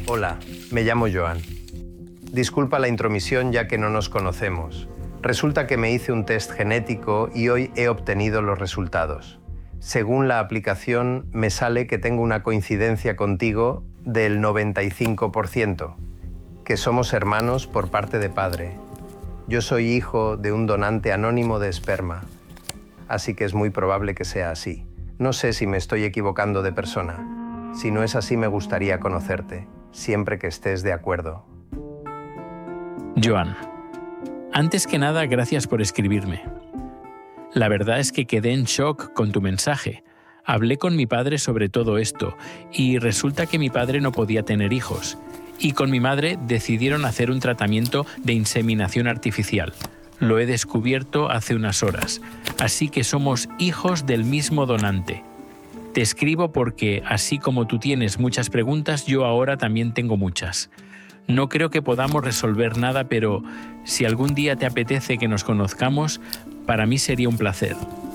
Hola, me llamo Joan. Disculpa la intromisión ya que no nos conocemos. Resulta que me hice un test genético y hoy he obtenido los resultados. Según la aplicación, me sale que tengo una coincidencia contigo del 95%, que somos hermanos por parte de padre. Yo soy hijo de un donante anónimo de esperma, así que es muy probable que sea así. No sé si me estoy equivocando de persona. Si no es así, me gustaría conocerte, siempre que estés de acuerdo. Joan, antes que nada, gracias por escribirme. La verdad es que quedé en shock con tu mensaje. Hablé con mi padre sobre todo esto y resulta que mi padre no podía tener hijos. Y con mi madre decidieron hacer un tratamiento de inseminación artificial. Lo he descubierto hace unas horas. Así que somos hijos del mismo donante. Te escribo porque, así como tú tienes muchas preguntas, yo ahora también tengo muchas. No creo que podamos resolver nada, pero si algún día te apetece que nos conozcamos, para mí sería un placer.